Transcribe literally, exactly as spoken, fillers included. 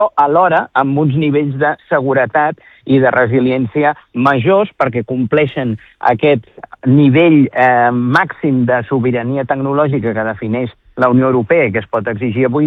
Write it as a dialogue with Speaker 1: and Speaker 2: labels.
Speaker 1: alhora amb uns nivells de seguretat i de resiliència majors perquè compleixen aquest nivell eh, màxim de sobirania tecnològica que defineix la Unió Europea i que es pot exigir avui